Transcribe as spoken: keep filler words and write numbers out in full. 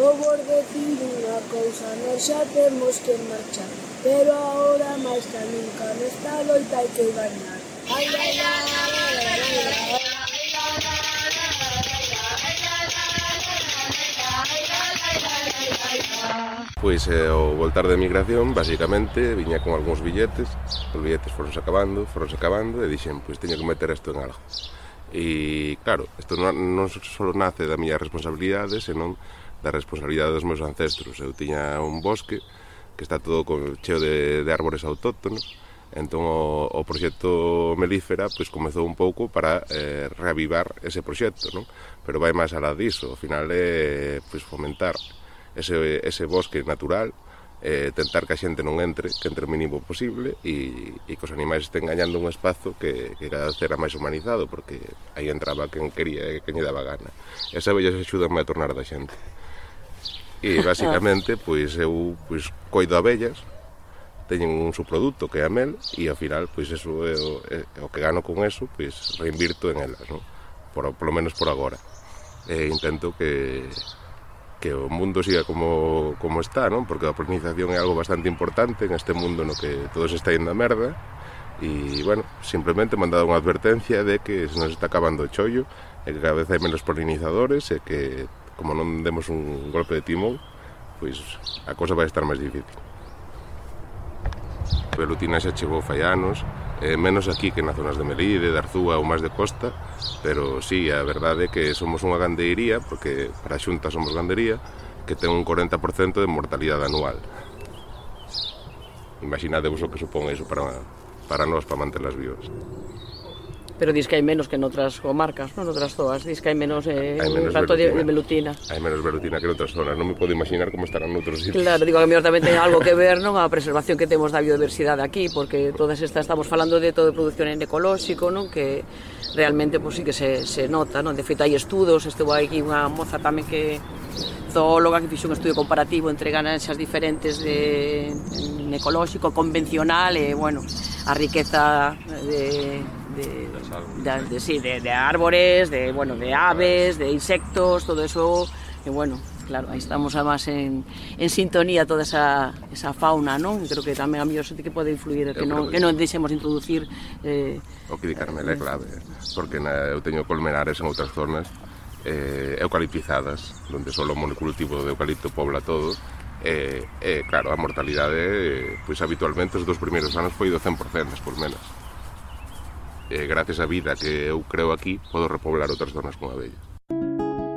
Vou vos decir unha cousa, nós xa temos que marchar, pero agora máis que nunca nesta loita hai que gañar. Ai, ai, ai, Pois eh, o voltar de emigración, basicamente, viña con algúns billetes, os billetes foronse acabando, foronse acabando, e dixen, pois teño que meter isto en algo. E, claro, isto non, non só nace da miña responsabilidade, senón da responsabilidade dos meus ancestros. Eu tiña un bosque que está todo con, cheo de, de árbores autóctonos, entón o, o proxecto Melífera pois comezou un pouco para eh, reavivar ese proxecto, non? Pero vai máis alá diso, ao final é pois, fomentar ese, ese bosque natural, eh, tentar que a xente non entre, que entre o mínimo posible, e, e que os animais estén gañando un espazo que, que cada vez era máis humanizado, porque aí entraba quen quería e quen lle daba gana. E as abellas axúdanme a tornar da xente. E, basicamente, pois, eu pois, coido abellas, teñen un subproducto que é a mel, e, ao final, pois, eso é o, é, o que gano con eso, pois, reinvirto en elas, non? Por, polo menos por agora. E intento que... que o mundo siga como, como está, non? Porque a polinización é algo bastante importante en este mundo no que todo se está indo a merda, e, bueno, simplemente me han dado unha advertencia de que se nos está acabando o chollo, e que cada vez hai menos polinizadores, e que, como non demos un golpe de timón, pois a cosa vai estar máis difícil. Velutina xa chegou fai anos, eh, menos aquí que nas zonas de Melide, de Arzúa ou máis de costa, pero sí, a verdade é que somos unha gandeiría, porque para a Xunta somos gandería, que ten un corenta por cento de mortalidade anual. Imaginadevos o que supón iso para, para nós, para mantelas vivas. Pero dis que hai menos que noutras comarcas, non? Noutras zoas, dis que hai menos, eh, hai menos tanto velutina. de velutina. Hai menos velutina que noutras zonas, non me podo imaginar como estarán noutros sitios. Claro, digo que a mellor tamén ten algo que ver, non? A preservación que temos da biodiversidade aquí, porque todas estas, estamos falando de todo de produción en ecolóxico, non? Que realmente, pois, sí que se, se nota, non? De feito, hai estudos, estuvo aquí unha moza tamén que zoóloga que fixo un estudio comparativo entre ganancias diferentes de en ecolóxico, convencional e, bueno, a riqueza de... de, de, de, sí, de, de árbores, de, bueno, de aves, de insectos, todo eso, e bueno, claro, aí estamos además en, en sintonía toda esa, esa fauna, non? Creo que tamén a mellor xente que pode influir, que non, que non deixemos introducir... Eh, o que di Carmela é clave, porque na, eu teño colmenares en outras zonas eh, eucaliptizadas, onde só o monocultivo de eucalipto pobla todo, e, eh, eh, claro, a mortalidade, pois habitualmente os dos primeiros anos foi do cen por cento, por menos. E gracias á vida que eu creo aquí, podo repoblar outras zonas con abellas.